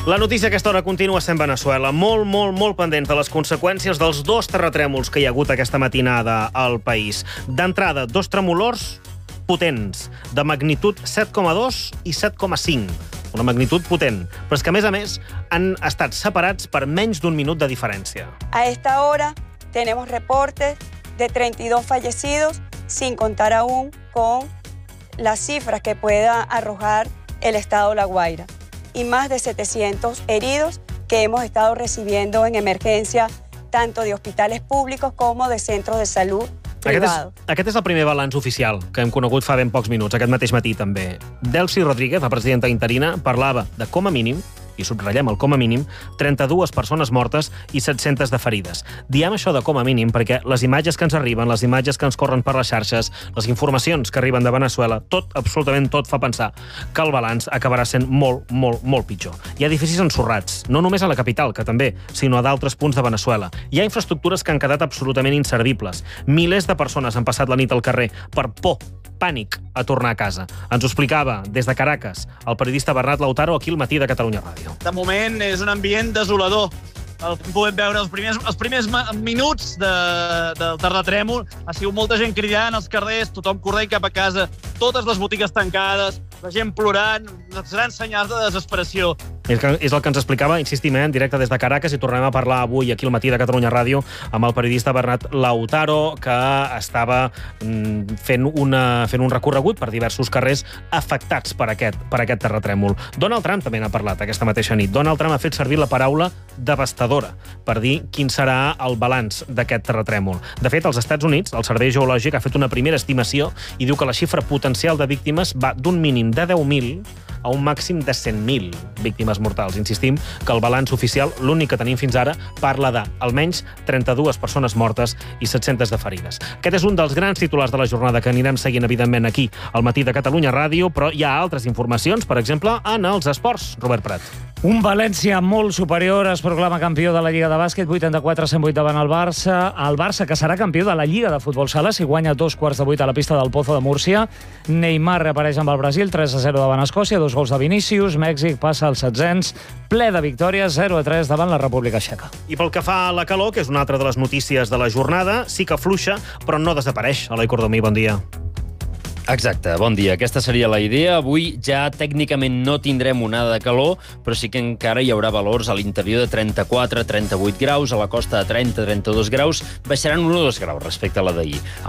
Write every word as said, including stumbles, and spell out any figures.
La notícia a aquesta hora continua sent Veneçuela. Molt, molt, molt pendents de les conseqüències dels dos terratrèmols que hi ha hagut aquesta matinada al país. D'entrada, dos tremolors potents, de magnitud set coma dos i set coma cinc. Una magnitud potent, però és que, a més a més, han estat separats per menys d'un minut de diferència. A esta hora tenemos reportes de treinta y dos fallecidos, sin contar aún con las cifras que pueda arrojar el estado La Guaira, y más de setecientos heridos que hemos estado recibiendo en emergencia, tanto de hospitales públicos como de centros de salud privados. Aquest és, aquest és el primer balanç oficial que hem conegut fa ben pocs minuts, aquest mateix matí també. Delcy Rodríguez, la presidenta interina, parlava de, com a mínim, i subratllem el com a mínim, trenta-dues persones mortes i set-centes de ferides. Diem això de com a mínim perquè les imatges que ens arriben, les imatges que ens corren per les xarxes, les informacions que arriben de Veneçuela, tot, absolutament tot, fa pensar que el balanç acabarà sent molt, molt, molt pitjor. Hi ha edificis ensorrats, no només a la capital, que també, sinó a d'altres punts de Veneçuela. Hi ha infraestructures que han quedat absolutament inservibles. Milers de persones han passat la nit al carrer per por, pànic a tornar a casa. Ens ho explicava des de Caracas el periodista Bernat Lautaro aquí al Matí de Catalunya Ràdio. De moment és un ambient desolador. El que podem veure els primers, els primers minuts de, del terratrèmol ha sigut molta gent cridant als carrers, tothom corrent cap a casa, totes les botigues tancades, la gent plorant, grans senyals de desesperació. És, que, és el que ens explicava, insistim, eh, en directe des de Caracas, i tornem a parlar avui aquí al Matí de Catalunya Ràdio amb el periodista Bernat Lautaro, que estava mm, fent, una, fent un recorregut per diversos carrers afectats per aquest, per aquest terratrèmol. Donald Trump també n'ha parlat aquesta mateixa nit. Donald Trump ha fet servir la paraula devastadora per dir quin serà el balanç d'aquest terratrèmol. De fet, als Estats Units, el Servei Geològic ha fet una primera estimació i diu que la xifra potencial de víctimes va d'un mínim de deu mil a un màxim de cent mil víctimes mortals. Insistim que el balanç oficial, l'únic que tenim fins ara, parla de almenys trenta-dues persones mortes i set-centes de ferides. Aquest és un dels grans titulars de la jornada que anirem seguint, evidentment, aquí al Matí de Catalunya Ràdio, però hi ha altres informacions, per exemple, en els esports. Robert Prat. Un València molt superior es proclama campió de la Lliga de Bàsquet, vuitanta-quatre a cent vuit davant el Barça. El Barça, que serà campió de la Lliga de Futbol Sala si guanya dos quarts de vuit a la pista del Pozo de Múrcia. Neymar reapareix amb el Brasil, tres a zero davant Escòcia, dos gols de Vinícius. Mèxic passa als setzents, ple de victòries, zero a tres davant la República Txeca. I pel que fa a la calor, que és una altra de les notícies de la jornada, sí que fluixa, però no desapareix. Eloi Cordomí, bon dia. Exacte, bon dia. Aquesta seria la idea. Avui ja tècnicament no tindrem onada de calor, però sí que encara hi haurà valors a l'interior de trenta-quatre a trenta-vuit graus, a la costa de trenta a trenta-dos graus, baixaran un o dos graus respecte a la d'ahir.